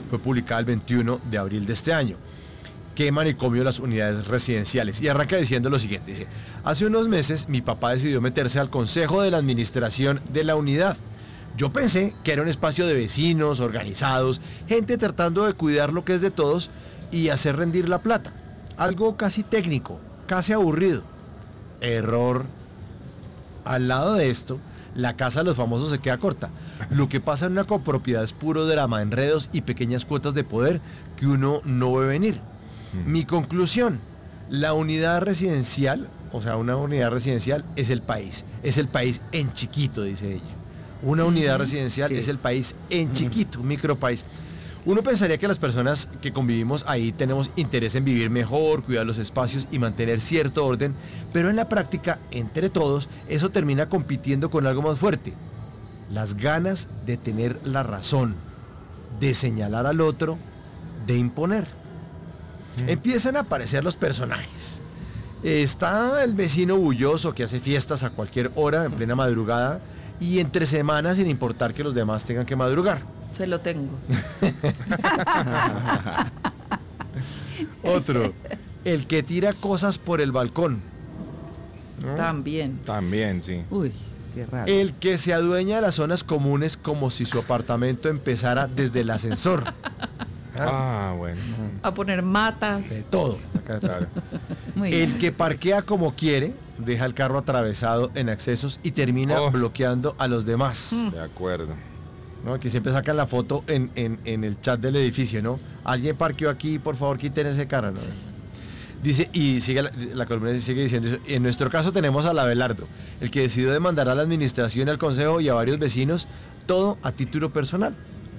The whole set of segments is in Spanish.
fue publicada el 21 de abril de este año. ¿Qué manicomio las unidades residenciales? Y arranca diciendo lo siguiente, dice: hace unos meses mi papá decidió meterse al consejo de la administración de la unidad. Yo pensé que era un espacio de vecinos, organizados, gente tratando de cuidar lo que es de todos y hacer rendir la plata. Algo casi técnico, casi aburrido. Error. Al lado de esto, la casa de los famosos se queda corta. Lo que pasa en una copropiedad es puro drama, enredos y pequeñas cuotas de poder que uno no ve venir. Mi conclusión: la unidad residencial, o sea, una unidad residencial es el país en chiquito, dice ella. Una unidad residencial es el país en chiquito, un micropaís. Uno pensaría que las personas que convivimos ahí tenemos interés en vivir mejor, cuidar los espacios y mantener cierto orden, pero en la práctica, entre todos, eso termina compitiendo con algo más fuerte: las ganas de tener la razón, de señalar al otro, de imponer. Empiezan a aparecer los personajes. Está el vecino bulloso que hace fiestas a cualquier hora, en plena madrugada, y entre semanas, sin importar que los demás tengan que madrugar. Se lo tengo. Otro, el que tira cosas por el balcón, ¿no? También, sí. Uy, qué raro. El que se adueña de las zonas comunes como si su apartamento empezara desde el ascensor. Bueno. A poner matas. De todo. Claro. Muy El bien. que parquea como quiere, deja el carro atravesado en accesos y termina bloqueando a los demás. De acuerdo. ¿No? Que siempre sacan la foto en el chat del edificio, ¿no? Alguien parqueó aquí, por favor quiten ese carro, ¿no? Sí. Dice, y sigue la columna sigue diciendo eso: en nuestro caso tenemos al Abelardo, el que decidió demandar a la administración, al consejo y a varios vecinos, todo a título personal.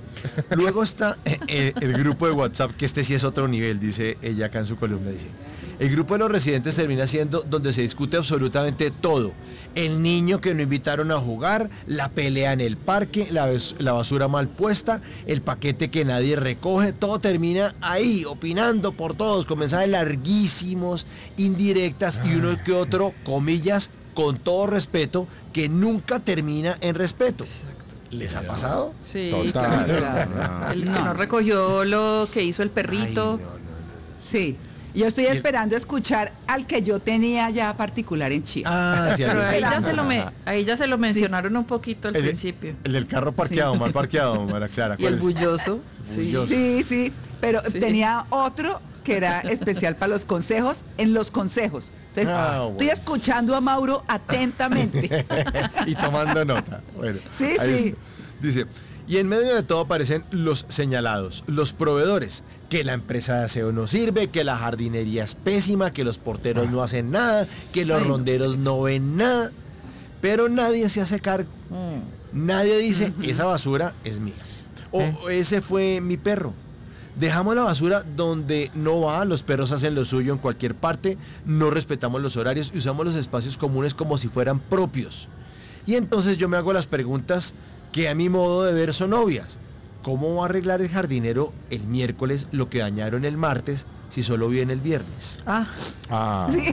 Luego está el grupo de WhatsApp, que este sí es otro nivel, dice ella acá en su columna. Dice: el grupo de los residentes termina siendo donde se discute absolutamente todo. El niño que no invitaron a jugar, la pelea en el parque, la basura mal puesta, el paquete que nadie recoge, todo termina ahí, opinando por todos, con mensajes larguísimos, indirectas y uno que otro, comillas, con todo respeto, que nunca termina en respeto. ¿Les ha pasado? Sí, Total. claro. El que no recogió lo que hizo el perrito. Ay, no. Sí. Yo estoy esperando escuchar al que yo tenía ya particular en Chía. Sí, Pero el ahí ya se lo mencionaron un poquito al principio. El del carro parqueado, mal parqueado, María Clara. Y el ¿cuál es? bulloso. Sí. Bulloso. Sí, pero Sí. tenía otro que era especial para los consejos, en los consejos. Entonces, Bueno. estoy escuchando a Mauro atentamente. Y tomando nota. Bueno, Sí, ahí sí. está. Dice: y en medio de todo aparecen los señalados, los proveedores, que la empresa de aseo no sirve, que la jardinería es pésima, que los porteros no hacen nada, que los ronderos no ven nada, pero nadie se hace cargo. Nadie dice: esa basura es mía, o ese fue mi perro. Dejamos la basura donde no va, los perros hacen lo suyo en cualquier parte, no respetamos los horarios y usamos los espacios comunes como si fueran propios. Y entonces yo me hago las preguntas que a mi modo de ver son obvias. ¿Cómo va a arreglar el jardinero el miércoles lo que dañaron el martes si solo viene el viernes? Sí.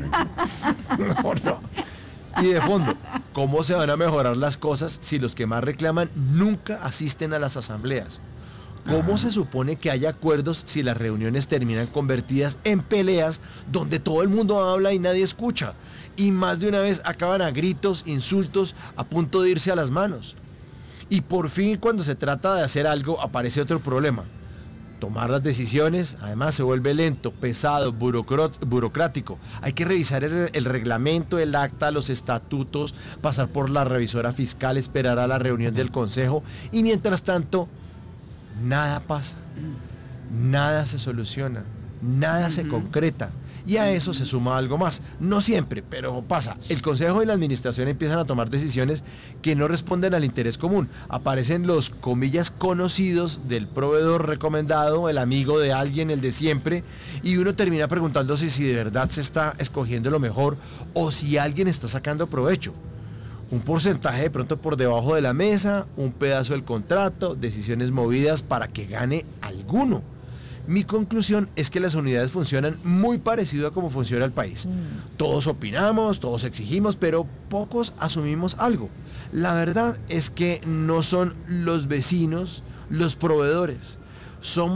No. Y de fondo, ¿cómo se van a mejorar las cosas si los que más reclaman nunca asisten a las asambleas? ¿Cómo se supone que haya acuerdos si las reuniones terminan convertidas en peleas donde todo el mundo habla y nadie escucha? Y más de una vez acaban a gritos, insultos, a punto de irse a las manos. Y por fin, cuando se trata de hacer algo, aparece otro problema. Tomar las decisiones, además, se vuelve lento, pesado, burocrático. Hay que revisar el reglamento, el acta, los estatutos, pasar por la revisora fiscal, esperar a la reunión del consejo. Y mientras tanto, nada pasa, nada se soluciona, nada se concreta. Y a eso se suma algo más. No siempre, pero pasa. El consejo y la administración empiezan a tomar decisiones que no responden al interés común. Aparecen los, comillas, conocidos del proveedor recomendado, el amigo de alguien, el de siempre, y uno termina preguntándose si de verdad se está escogiendo lo mejor o si alguien está sacando provecho. Un porcentaje de pronto por debajo de la mesa, un pedazo del contrato, decisiones movidas para que gane alguno. Mi conclusión es que las unidades funcionan muy parecido a cómo funciona el país. Todos opinamos, todos exigimos, pero pocos asumimos algo. La verdad es que no son los vecinos los proveedores. Somos